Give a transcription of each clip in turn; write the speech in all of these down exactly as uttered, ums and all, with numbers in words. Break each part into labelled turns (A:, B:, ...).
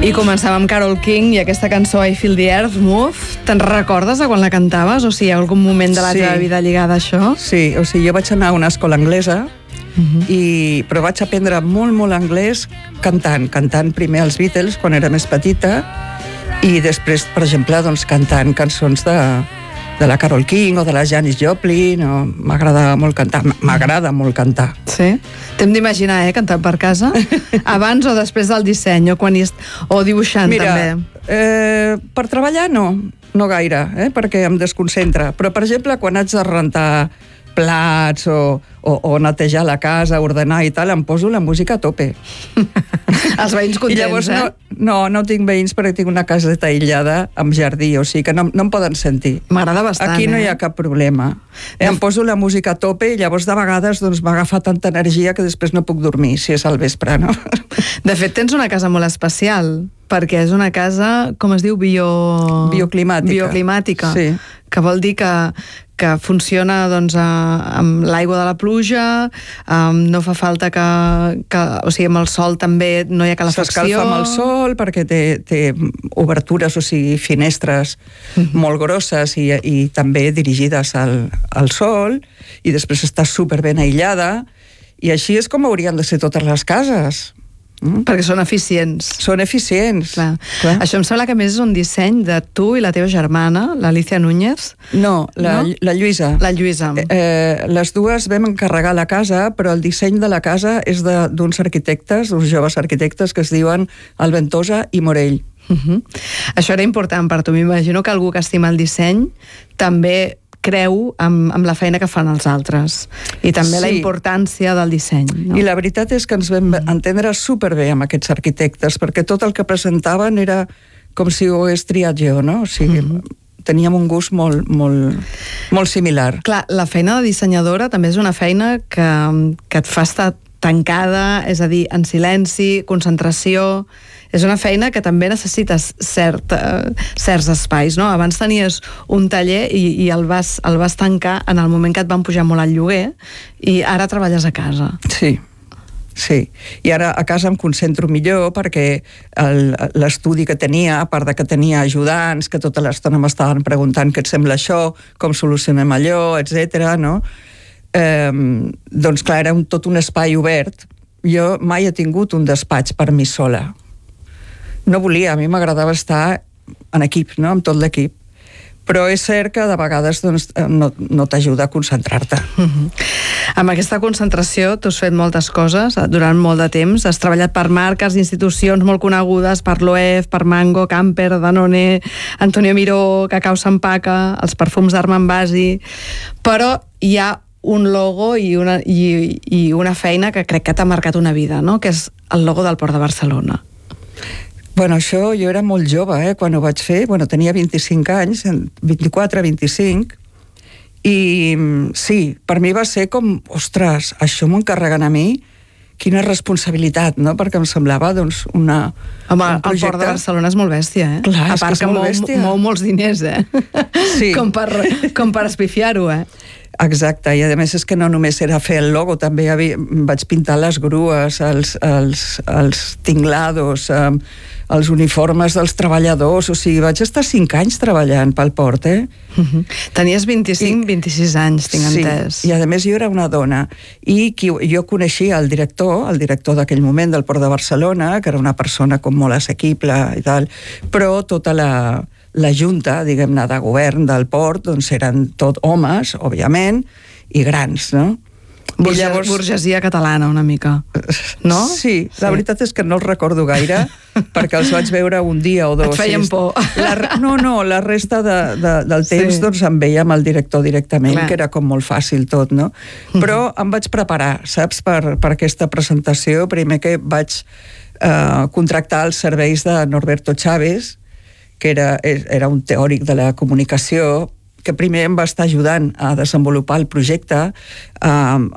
A: I començàvem amb Carole King i aquesta cançó I Feel the Earth Move. Te'n recordes de quan la cantaves? O sigui, hi ha algun moment de la teva vida lligada a això?
B: Sí, o sigui, jo vaig anar a una escola anglesa, uh-huh. i, però vaig aprendre molt, molt anglès cantant. Cantant primer els Beatles quan era més petita i després, per exemple, doncs, cantant cançons de, de la Carole King o de la Janis Joplin. O... M'agrada molt cantar. M'agrada molt cantar.
A: Sí? T'hem d'imaginar, eh, cantant per casa? Abans o després del disseny, o, quan hi est... o dibuixant,
B: Mira,
A: també?
B: Eh, per treballar no, no gaire, eh, perquè em desconcentra. Però, per exemple, quan haig de rentar plats o, o, o netejar la casa, ordenar i tal, em poso la música a tope.
A: Els veïns contents,
B: I llavors,
A: eh?
B: No, no, no tinc veïns perquè tinc una caseta aïllada amb jardí, o sigui que no, no em poden sentir.
A: M'agrada bastant,
B: Aquí no
A: eh?
B: hi ha cap problema. Eh, em poso la música a tope i llavors de vegades doncs, m'agafa tanta energia que després no puc dormir, si és al vespre, no?
A: De fet, tens una casa molt especial, perquè és una casa, com es diu, bio...
B: bioclimàtica.
A: Bioclimàtica.
B: Sí.
A: Que vol dir que, que funciona doncs, a, amb l'aigua de la pluja, um, no fa falta que, que... O sigui, amb el sol també no hi ha calefacció.
B: S'escalfa amb el sol perquè té, té obertures, o sigui, finestres mm-hmm. molt grosses i, i també dirigides al, al sol, i després està superben aïllada, i així és com haurien de ser totes les cases.
A: Mm? Perquè són eficients.
B: Són eficients.
A: Clar.
B: Clar.
A: Això em sembla que a més és un disseny de tu i la teva germana, l'Alicia Núñez.
B: No, la,
A: no?
B: la Lluïsa.
A: La Lluïsa.
B: Eh, les dues vam encarregar la casa, però el disseny de la casa és d'uns arquitectes, uns joves arquitectes que es diuen Alventosa i Morell.
A: Uh-huh. Això era important per tu. M'imagino que algú que estima el disseny també creu amb, amb la feina que fan els altres i també sí. La importància del disseny, no?
B: I la veritat és que ens vam mm. entendre superbé amb aquests arquitectes, perquè tot el que presentaven era com si ho hagués triat jo, no? O sigui, mm. teníem un gust molt, molt, molt similar.
A: Clar, la feina de dissenyadora també és una feina que, que et fa estar tancada, és a dir, en silenci, concentració. És una feina que també necessites cert, uh, certs espais, no? Abans tenies un taller i, i el, vas, el vas tancar en el moment que et van pujar molt al lloguer i ara treballes a casa.
B: Sí, sí. I ara a casa em concentro millor perquè l'estudi que tenia, a part de que tenia ajudants que tota l'estona m'estaven preguntant què et sembla això, com solucionem allò, etcètera, no? Eh, doncs clar, era un, tot un espai obert. Jo mai he tingut un despatx per mi sola. No volia, a mi m'agradava estar en equip, no? Amb tot l'equip. Però és cert que de vegades doncs, no, no t'ajuda a concentrar-te.
A: Uh-huh. Amb aquesta concentració tu has fet moltes coses durant molt de temps. Has treballat per marques, institucions molt conegudes, per l'O E F, per Mango, Camper, Danone, Antonio Miró, Cacao Sampaca, els perfums d'Armand Basi... Però hi ha un logo i una, i, i una feina que crec que t'ha marcat una vida, no? Que és el logo del Port de Barcelona.
B: Bueno, això jo era molt jove, eh, quan ho vaig fer. Bueno, tenia vint-i-cinc anys, vint-i-quatre, vint-i-cinc, i sí, per mi va ser com, ostres, això m'ho encarreguen a mi, quina responsabilitat, no? Perquè em semblava, doncs, una...
A: Home,
B: un projecte...
A: el Port de Barcelona és molt bèstia, eh?
B: Clar,
A: a part
B: és que,
A: que
B: és molt
A: mou,
B: bèstia.
A: mou molts diners, eh?
B: Sí.
A: com, per, com per espifiar-ho, eh?
B: Exacte, i a més és que no només era fer el logo, també havia, vaig pintar les grues, els, els, els tinglados, eh, els uniformes dels treballadors, o sigui, vaig estar cinc anys treballant pel port, eh?
A: Uh-huh. Tenies vint-i-cinc, vint-i-sis anys, tinc
B: sí,
A: entès.
B: I a més jo era una dona, i qui, jo coneixia el director, el director d'aquell moment del Port de Barcelona, que era una persona com molt assequible i tal, però tota la... la junta, diguem-ne, de govern del port, doncs eren tot homes, òbviament, i grans, no?
A: Burge, llavors... Burgesia catalana, una mica, no?
B: Sí, la sí. veritat és que no els recordo gaire, perquè els vaig veure un dia o dos.
A: Et feien por.
B: La, no, no, la resta de, de, del temps sí. doncs em veia amb el director directament, clar. Que era com molt fàcil tot, no? Però em vaig preparar, saps, per, per aquesta presentació. Primer que vaig eh, contractar els serveis de Norberto Chávez, que era, era un teòric de la comunicació, que primer em va estar ajudant a desenvolupar el projecte, a,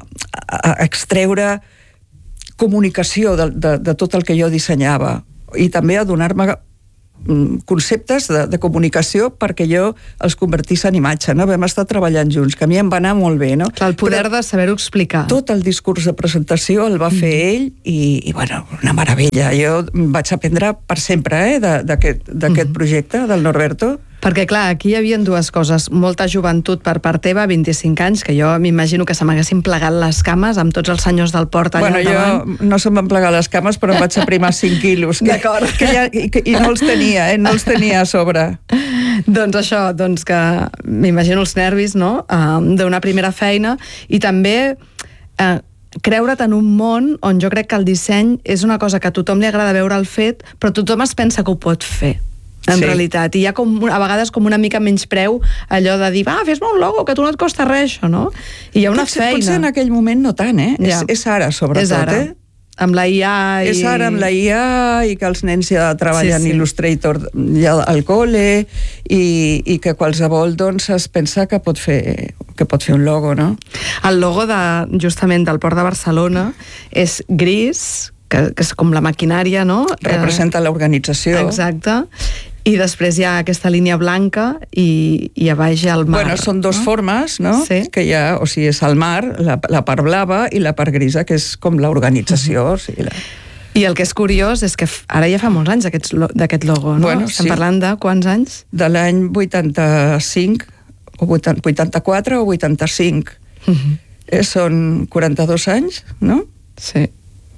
B: a extreure comunicació de, de, de tot el que jo dissenyava, i també a donar-me conceptes de, de comunicació perquè jo els convertís en imatge, no? Vam estar treballant junts, que a mi em va anar molt bé, no?
A: Clar, el poder Però de saber-ho explicar.
B: Tot el discurs de presentació el va fer mm. ell i, i, bueno, una meravella. Jo vaig aprendre per sempre, eh, d'aquest mm. projecte del Norberto.
A: Perquè, clar, aquí hi havia dues coses. Molta joventut per part teva, vint-i-cinc anys, que jo m'imagino que se m'haguessin plegat les cames amb tots els senyors del port allà
B: bueno,
A: davant.
B: Bueno, jo no se'm van plegar les cames, però em vaig aprimar cinc quilos.
A: D'acord.
B: Que ja, i, I no els tenia, eh? No els tenia a sobre.
A: Doncs això, doncs que m'imagino els nervis, no?, uh, d'una primera feina, i també uh, creure't en un món on jo crec que el disseny és una cosa que a tothom li agrada veure el fet, però tothom es pensa que ho pot fer. En sí. realitat, i hi ha com, a vegades com una mica menys preu allò de dir, va, fes-me un logo, que a tu no et costa res, això, no? I hi ha una potser, feina. Potser
B: en aquell moment no tant, eh? Ja. És, és ara, sobretot, és ara. eh?
A: Amb la I A i...
B: És ara amb la I A i que els nens ja treballen sí, sí. Illustrator ja al col·le i, i que qualsevol doncs es pensa que pot fer que pot fer un logo, no?
A: El logo de, justament del Port de Barcelona és gris, que, que és com la maquinària, no?
B: Representa l'organització.
A: Exacte. I després hi ha aquesta línia blanca i, i a baix hi ha el mar.
B: Bueno, són dos no? formes, no?
A: Sí.
B: Que hi ha, o sigui, és el mar, la, la part blava i la part grisa, que és com l'organització. Uh-huh. O sigui, la...
A: I el que és curiós és que ara ja fa molts anys d'aquest logo, no?
B: Bueno,
A: Estem
B: sí.
A: parlant de quants anys?
B: De l'any vuitanta-cinc, o vuitanta-quatre o vuitanta-cinc. Uh-huh. eh, són quaranta-dos anys, no?
A: Sí.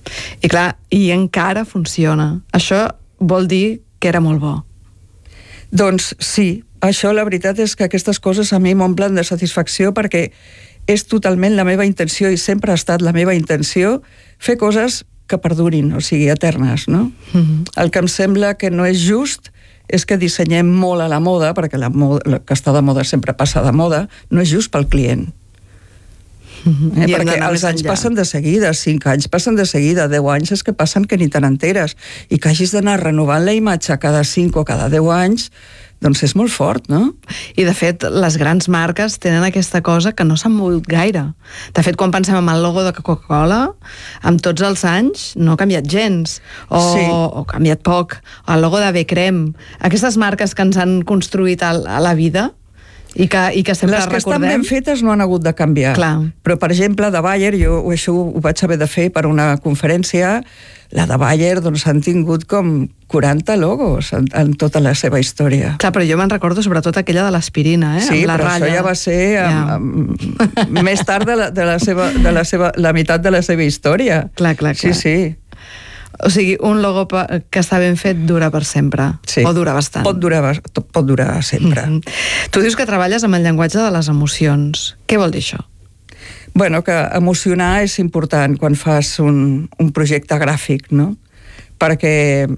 A: I clar, i encara funciona. Això vol dir que era molt bo.
B: Doncs sí, això la veritat és que aquestes coses a mi m'omplen de satisfacció perquè és totalment la meva intenció i sempre ha estat la meva intenció fer coses que perdurin, o sigui, eternes, no? Mm-hmm. El que em sembla que no és just és que dissenyem molt a la moda, perquè la, moda, la que està de moda sempre passa de moda, no és just pel client. Mm-hmm. Eh, perquè els anys passen de seguida, cinc anys passen de seguida, deu anys és que passen que ni te n'enteres, i que hagis d'anar renovant la imatge cada cinc o cada deu anys, doncs és molt fort, no?
A: I de fet, les grans marques tenen aquesta cosa que no s'han mogut gaire. De fet, quan pensem en el logo de Coca-Cola, amb tots els anys no ha canviat gens, o,
B: sí.
A: o ha canviat poc. El logo de Becrem, aquestes marques que ens han construït a, a la vida, i que, i que sempre
B: les que
A: recordem...
B: estan ben fetes no han hagut de canviar.
A: Clar.
B: Però, per exemple, de Bayer, jo això ho vaig haver de fer per una conferència, la de Bayer doncs, han tingut com quaranta logos en, en tota la seva història.
A: Clar, però jo me'n recordo sobretot aquella de l'aspirina, eh?
B: Sí,
A: amb la
B: però
A: ratlla.
B: això ja va ser
A: ja.
B: amb, amb, més tard de, la, de, la seva, de la, seva, la meitat de la seva història.
A: Clar, clar, clar.
B: Sí, sí.
A: O sigui, un logo que està ben fet dura per sempre.
B: Sí.
A: O dura bastant.
B: Pot durar, pot durar sempre.
A: Mm-hmm. Tu dius que treballes amb el llenguatge de les emocions. Què vol dir això?
B: Bueno, que emocionar és important quan fas un, un projecte gràfic, no? Perquè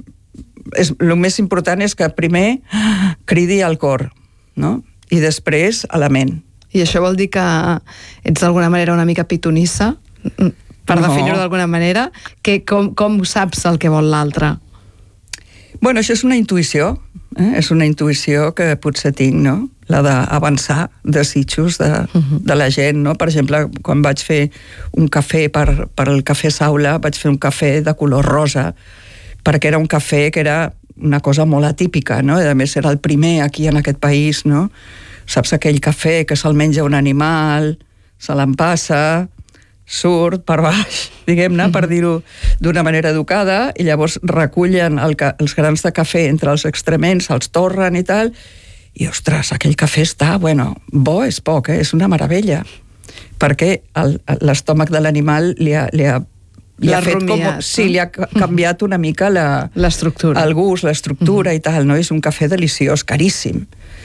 B: és, el més important és que primer cridi al cor, no? I després a la ment.
A: I això vol dir que ets d'alguna manera una mica pitonissa? Per no. definir-ho d'alguna manera, que com, com saps el que vol l'altre?
B: Bueno, això és una intuïció, eh? És una intuïció que potser tinc, no? La d'avançar desitjos de, uh-huh. de la gent, no? Per exemple, quan vaig fer un cafè per, per el Cafè Saula, vaig fer un cafè de color rosa, perquè era un cafè que era una cosa molt atípica, no? I a més era el primer aquí en aquest país, no? Saps aquell cafè que se'l menja un animal, se l'empassa, surt per baix, diguem-ne, per dir-ho d'una manera educada, i llavors recullen el, els grans de cafè entre els extrements, els torren i tal, i, ostres, aquell cafè està, bueno, bo és poc, eh? És una meravella, perquè l'estómac de l'animal li ha, li ha, li ha fet rumiat, com... Sí, no? Li ha canviat una mica la,
A: l'estructura.
B: El gust, l'estructura uh-huh. i tal, no? És un cafè deliciós, caríssim.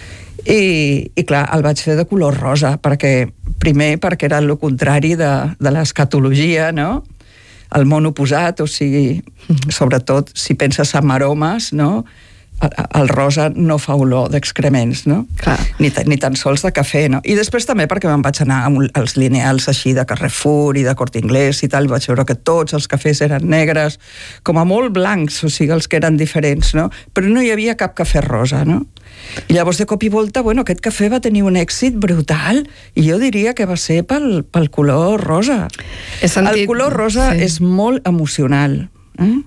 B: I, i clar, el vaig fer de color rosa, perquè primer perquè era el contrari de, de l'escatologia, no? El món oposat, o sigui, sobretot si penses en aromes, no? El, el rosa no fa olor d'excrements, no?
A: Clar.
B: Ni, ni tan sols de cafè, no? I després també perquè me'n vaig anar als lineals així de Carrefour i de Corte Inglés i tal, vaig veure que tots els cafès eren negres, com a molt blancs, o sigui, els que eren diferents, no? Però no hi havia cap cafè rosa, no? I llavors de cop i volta, bueno, aquest cafè va tenir un èxit brutal i jo diria que va ser pel, pel color rosa.
A: He sentit...
B: El color rosa sí. És molt emocional, eh?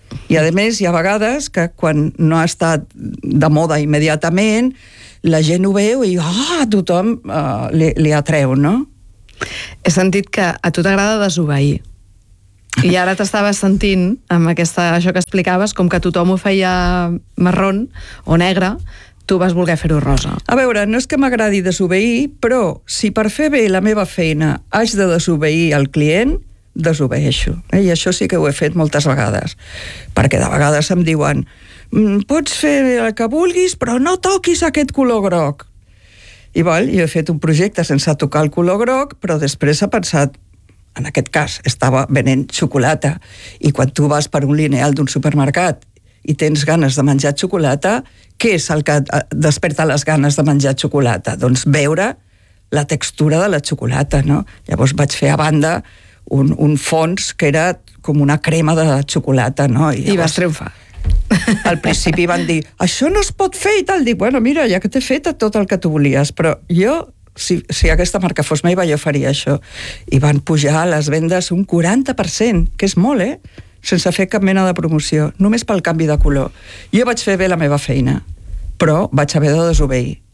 B: I a més hi ha vegades que quan no ha estat de moda immediatament, la gent ho veu i ah, a tothom uh, li, li atreu, no?
A: He sentit que a tu t'agrada desobeir. I ara t'estaves sentint, amb aquesta, això que explicaves, com que tothom ho feia marrón o negre, tu vas voler fer-ho rosa.
B: A veure, no és que m'agradi desobeir, però si per fer bé la meva feina haig de desobeir el client, desobeeixo. Eh? I això sí que ho he fet moltes vegades. Perquè de vegades em diuen pots fer el que vulguis, però no toquis aquest color groc. I val, jo he fet un projecte sense tocar el color groc, però després he pensat, en aquest cas, estava venent xocolata, i quan tu vas per un lineal d'un supermercat i tens ganes de menjar xocolata, què és el que desperta les ganes de menjar xocolata? Doncs veure la textura de la xocolata, no? Llavors vaig fer a banda un, un fons que era com una crema de xocolata, no? I, llavors,
A: I vas triomfar.
B: Al principi van dir, això no es pot fer i tal. Dic, bueno, mira, ja que t'he fet tot el que tu volies, però jo, si, si aquesta marca fos meva, jo faria això. I van pujar les vendes un quaranta per cent, que és molt, eh? Sense fer cap mena de promoció, només pel canvi de color. Jo vaig fer bé la meva feina, però vaig haver de desobeir.